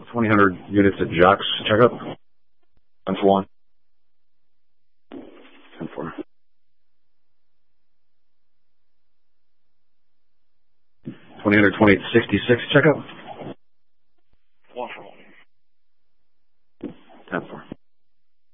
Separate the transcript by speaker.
Speaker 1: 2000 units at Jocks checkup.
Speaker 2: 10-1.
Speaker 1: 10-4. 2066 checkup.
Speaker 2: 1-1.
Speaker 1: 10-4.